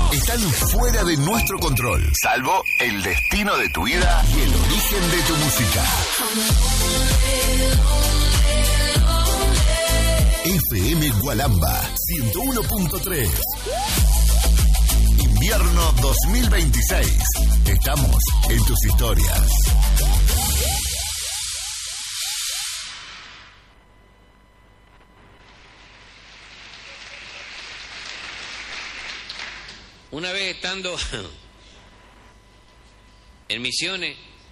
están fuera de nuestro control, salvo el destino de tu vida y el origen de tu música. FM Gualamba 101.3. Invierno 2026. Estamos en tus historias. Una vez estando en Misiones,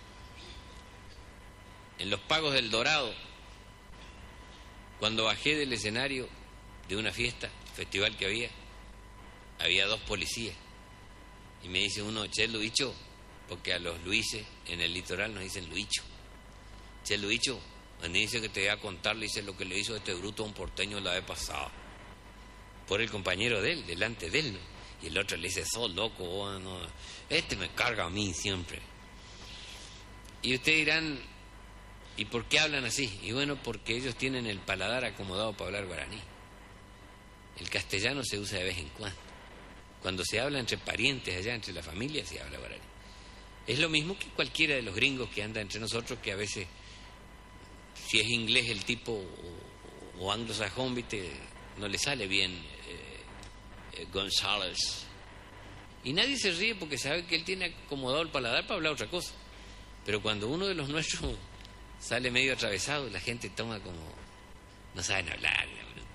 en los Pagos del Dorado, cuando bajé del escenario de una fiesta, festival que había dos policías. Y me dice uno, che, Luicho, porque a los Luises en el litoral nos dicen Luicho. Che, Luicho, me dice que te voy a contar, le dice lo que le hizo este bruto a un porteño la vez pasada. Por el compañero de él, delante de él, ¿no? Y el otro le dice, sos loco, vos, no, este me carga a mí siempre. Y ustedes dirán, ¿y por qué hablan así? Y bueno, porque ellos tienen el paladar acomodado para hablar guaraní. El castellano se usa de vez en cuando. Cuando se habla entre parientes allá, entre la familia, se habla guaraní. Es lo mismo que cualquiera de los gringos que anda entre nosotros, que a veces, si es inglés el tipo o anglosajón, ¿viste? No le sale bien González. Y nadie se ríe porque sabe que él tiene acomodado el paladar para hablar otra cosa. Pero cuando uno de los nuestros sale medio atravesado, la gente toma como... no saben hablar.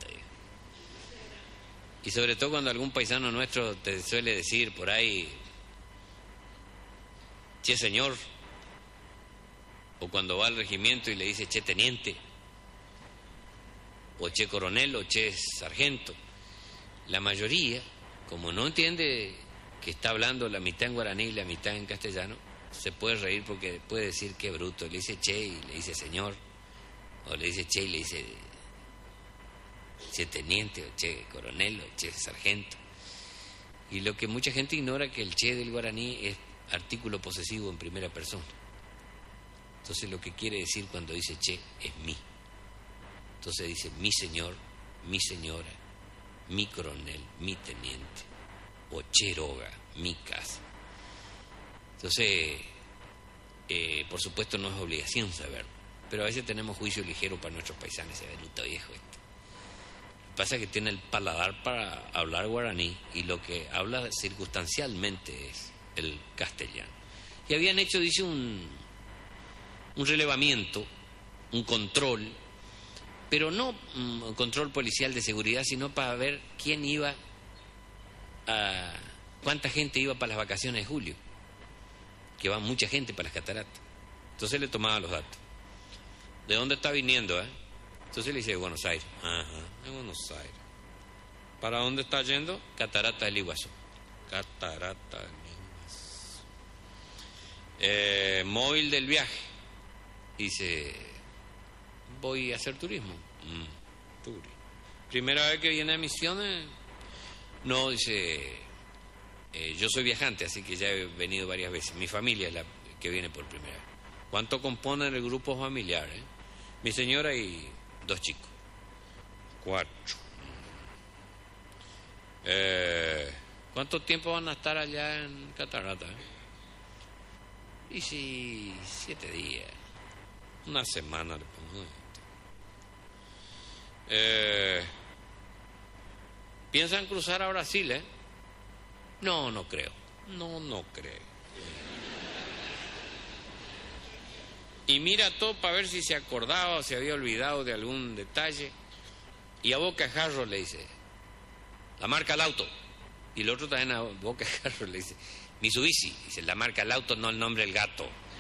Y sobre todo cuando algún paisano nuestro te suele decir por ahí, che señor, o cuando va al regimiento y le dice che teniente, o che coronel, o che sargento. La mayoría, como no entiende que está hablando la mitad en guaraní y la mitad en castellano, se puede reír porque puede decir qué bruto. Le dice che y le dice señor, o le dice che y le dice che teniente, o che coronel, o che sargento. Y lo que mucha gente ignora, que el che del guaraní es artículo posesivo en primera persona. Entonces lo que quiere decir cuando dice che es mí. Entonces dice mi señor, mi señora, mi coronel, mi teniente, o cheroga, mi casa. Entonces, por supuesto no es obligación saberlo, pero a veces tenemos juicio ligero para nuestros paisanos, ese veluto viejo este. Lo que pasa es que tiene el paladar para hablar guaraní y lo que habla circunstancialmente es el castellano. Y habían hecho, dice, un relevamiento, un control, pero no un control policial de seguridad, sino para ver quién iba a... cuánta gente iba para las vacaciones de julio, que va mucha gente para las cataratas. Entonces le tomaba los datos. ¿De dónde está viniendo, Entonces le dice, de Buenos Aires. Ajá, de Buenos Aires. ¿Para dónde está yendo? Catarata del Iguazú. Catarata del Iguazú. Móvil del viaje. Dice... voy a hacer turismo. ¿Primera vez que viene a Misiones? No, dice, yo soy viajante, así que ya he venido varias veces. Mi familia es la que viene por primera vez. ¿Cuánto componen el grupo familiar? Mi señora y 2 chicos. 4. ¿Cuánto tiempo van a estar allá en Catarata? Y si 7 días. Una semana le pongo. ¿Piensan cruzar a Brasil, No creo. No creo. Y mira todo para ver si se acordaba o se había olvidado de algún detalle. Y a bocajarro le dice, la marca del auto. Y el otro también a bocajarro le dice, Mitsubishi. Dice, la marca del auto, no el nombre del gato.